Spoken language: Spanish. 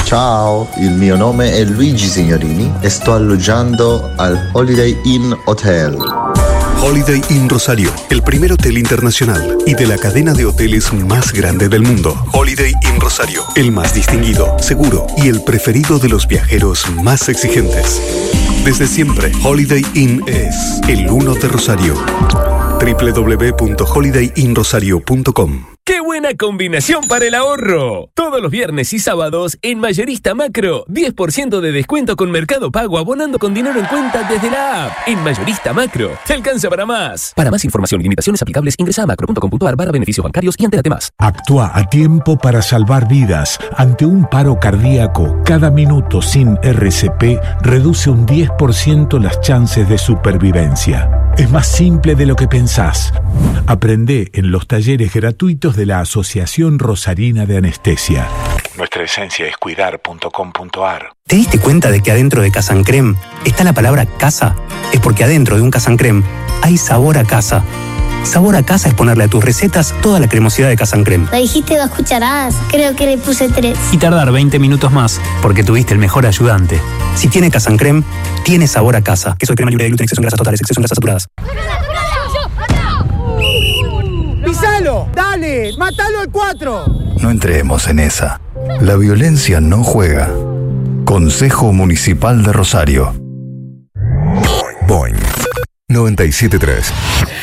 Ciao, il mio nome è Luigi Signorini e sto alloggiando al Holiday Inn Hotel. Holiday Inn Rosario, el primer hotel internacional y de la cadena de hoteles más grande del mundo. Holiday Inn Rosario, el más distinguido, seguro y el preferido de los viajeros más exigentes. Desde siempre, Holiday Inn es el uno de Rosario. www.holidayinrosario.com. ¡Qué buena combinación para el ahorro! Todos los viernes y sábados en Mayorista Macro, 10% de descuento con Mercado Pago abonando con dinero en cuenta desde la app. En Mayorista Macro, te alcanza para más. Para más información y limitaciones aplicables, ingresa a macro.com.ar/beneficios bancarios y entérate más. Actúa a tiempo para salvar vidas. Ante un paro cardíaco, cada minuto sin RCP reduce un 10% las chances de supervivencia. Es más simple de lo que pensás. Aprende en los talleres gratuitos de la Asociación Rosarina de Anestesia. Nuestra esencia es cuidar.com.ar. ¿Te diste cuenta de que adentro de Casancrem está la palabra casa? Es porque adentro de un Casancrem hay sabor a casa. Sabor a casa es ponerle a tus recetas toda la cremosidad de Casancrem. Me dijiste 2 cucharadas, creo que le puse 3. Y tardar 20 minutos más, porque tuviste el mejor ayudante. Si tiene Casancrem, tiene sabor a casa. Queso de crema libre de gluten, exceso en grasas totales, exceso en grasas saturadas. ¡Pisalo! ¡Dale! ¡Mátalo al 4! No entremos en esa. La violencia no juega. Consejo Municipal de Rosario. Boing 97.3